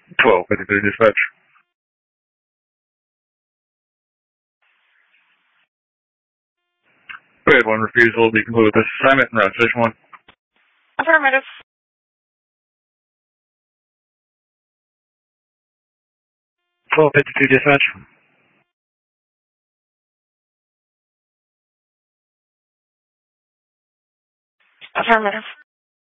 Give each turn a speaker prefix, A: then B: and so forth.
A: 1253 dispatch. We had one refusal. Be complete with this assignment and route station 1.
B: Affirmative.
A: 1252 dispatch.
B: Affirmative.